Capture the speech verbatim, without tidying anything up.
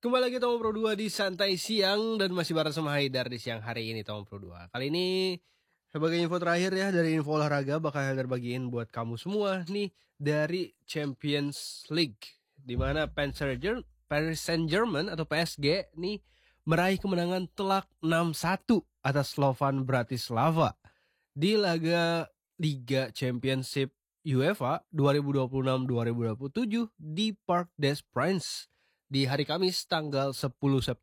Kembali lagi Tomo Pro dua di Santai Siang dan masih bareng sama Haidar di siang hari ini Tomo Pro dua. Kali ini sebagai info terakhir ya dari info olahraga bakal Haidar bagiin buat kamu semua nih dari Champions League, di mana Paris Saint-Germain atau P S G nih meraih kemenangan telak enam satu atas Slovan Bratislava di laga Liga Championship UEFA dua ribu dua puluh enam dua ribu dua puluh tujuh di Parc des Princes di hari Kamis tanggal sepuluh September